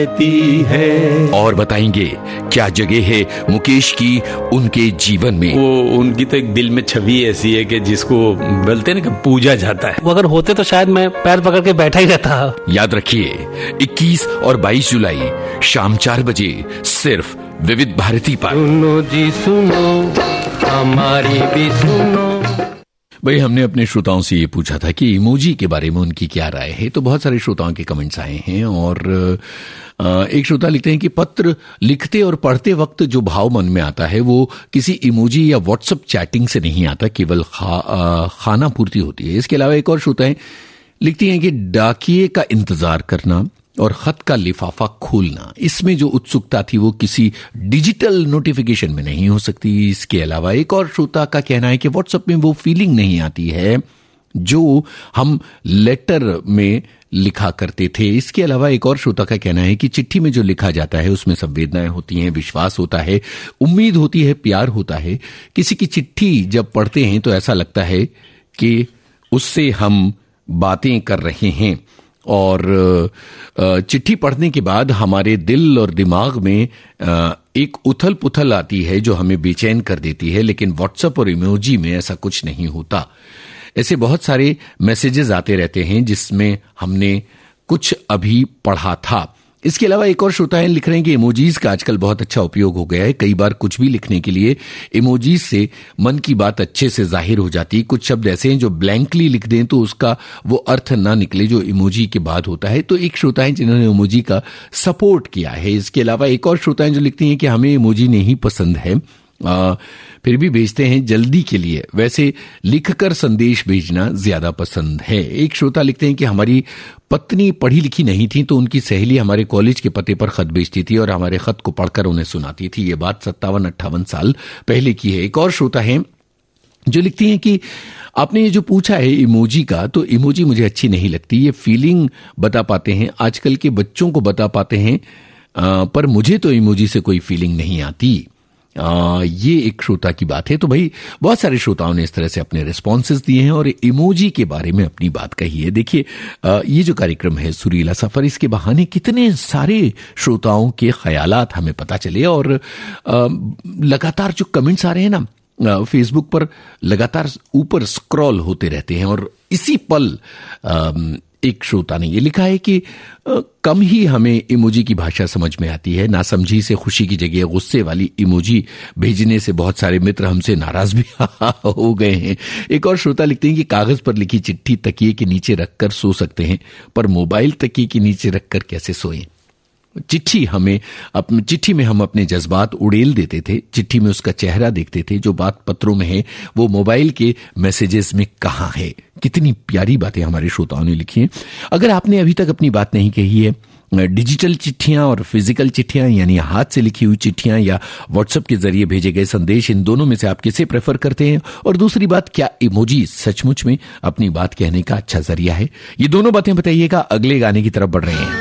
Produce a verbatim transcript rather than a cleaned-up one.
है। और बताएंगे क्या जगह है मुकेश की उनके जीवन में। वो उनकी तो एक दिल में छवि ऐसी है कि जिसको बोलते हैं ना कि पूजा जाता है। वो अगर होते तो शायद मैं पैर पकड़ के बैठा ही रहता। याद रखिए इक्कीस और बाईस जुलाई शाम चार बजे सिर्फ विविध भारती पर। सुनो जी सुनो हमारी भी सुनो। भाई हमने अपने श्रोताओं से ये पूछा था कि इमोजी के बारे में उनकी क्या राय है, तो बहुत सारे श्रोताओं के कमेंट्स आए हैं। और एक श्रोता लिखते हैं कि पत्र लिखते और पढ़ते वक्त जो भाव मन में आता है वो किसी इमोजी या व्हाट्सएप चैटिंग से नहीं आता, केवल खा, खाना पूर्ति होती है। इसके अलावा एक और श्रोता है लिखती हैं कि डाकिये का इंतजार करना और खत का लिफाफा खोलना, इसमें जो उत्सुकता थी वो किसी डिजिटल नोटिफिकेशन में नहीं हो सकती। इसके अलावा एक और श्रोता का कहना है कि व्हाट्सएप में वो फीलिंग नहीं आती है जो हम लेटर में लिखा करते थे। इसके अलावा एक और श्रोता का कहना है कि चिट्ठी में जो लिखा जाता है उसमें संवेदनाएं होती हैं, विश्वास होता है, उम्मीद होती है, प्यार होता है। किसी की चिट्ठी जब पढ़ते हैं तो ऐसा लगता है कि उससे हम बातें कर रहे हैं। और चिट्ठी पढ़ने के बाद हमारे दिल और दिमाग में एक उथल पुथल आती है जो हमें बेचैन कर देती है, लेकिन व्हाट्सएप और इमोजी में ऐसा कुछ नहीं होता। ऐसे बहुत सारे मैसेजेस आते रहते हैं जिसमें हमने कुछ अभी पढ़ा था। इसके अलावा एक और श्रोता है लिख रहे हैं कि इमोजीज का आजकल बहुत अच्छा उपयोग हो गया है। कई बार कुछ भी लिखने के लिए इमोजीज से मन की बात अच्छे से जाहिर हो जाती है। कुछ शब्द ऐसे हैं जो ब्लैंकली लिख दें तो उसका वो अर्थ ना निकले जो इमोजी के बाद होता है। तो एक श्रोता है जिन्होंने इमोजी का सपोर्ट किया है। इसके अलावा एक और श्रोता है जो लिखती हैं कि हमें इमोजी नहीं पसंद है, आ, फिर भी भेजते हैं जल्दी के लिए, वैसे लिखकर संदेश भेजना ज्यादा पसंद है। एक श्रोता लिखते हैं कि हमारी पत्नी पढ़ी लिखी नहीं थी तो उनकी सहेली हमारे कॉलेज के पते पर खत भेजती थी और हमारे खत को पढ़कर उन्हें सुनाती थी। ये बात सत्तावन अट्ठावन साल पहले की है। एक और श्रोता है जो लिखती हैं कि आपने ये जो पूछा है इमोजी का, तो इमोजी मुझे अच्छी नहीं लगती। ये फीलिंग बता पाते हैं, आजकल के बच्चों को बता पाते हैं, आ, पर मुझे तो इमोजी से कोई फीलिंग नहीं आती। आ, ये एक श्रोता की बात है। तो भाई बहुत सारे श्रोताओं ने इस तरह से अपने रिस्पॉन्सेज दिए हैं और इमोजी के बारे में अपनी बात कही है। देखिए ये जो कार्यक्रम है सुरीला सफर, इसके बहाने कितने सारे श्रोताओं के ख्यालात हमें पता चले। और आ, लगातार जो कमेंट्स आ रहे हैं ना फेसबुक पर, लगातार ऊपर स्क्रॉल होते रहते हैं। और इसी पल आ, एक श्रोता ने ये लिखा है कि आ, कम ही हमें इमोजी की भाषा समझ में आती है। नासमझी से खुशी की जगह गुस्से वाली इमोजी भेजने से बहुत सारे मित्र हमसे नाराज भी हो गए हैं। एक और श्रोता लिखते हैं कि कागज पर लिखी चिट्ठी तकिए के नीचे रखकर सो सकते हैं, पर मोबाइल तकिए के नीचे रखकर कैसे सोएं। चिट्ठी हमें अपनी चिट्ठी में हम अपने जज्बात उड़ेल देते थे, चिट्ठी में उसका चेहरा देखते थे। जो बात पत्रों में है वो मोबाइल के मैसेजेस में कहाँ है। कितनी प्यारी बातें हमारे श्रोताओं ने लिखी हैं। अगर आपने अभी तक अपनी बात नहीं कही है, डिजिटल चिट्ठियां और फिजिकल चिट्ठियां यानी हाथ से लिखी हुई चिट्ठियां या व्हाट्सएप के जरिए भेजे गए संदेश, इन दोनों में से आप किसे प्रेफर करते हैं। और दूसरी बात, क्या इमोजी सचमुच में अपनी बात कहने का अच्छा जरिया है। ये दोनों बातें बताइएगा। अगले गाने की तरफ बढ़ रहे हैं।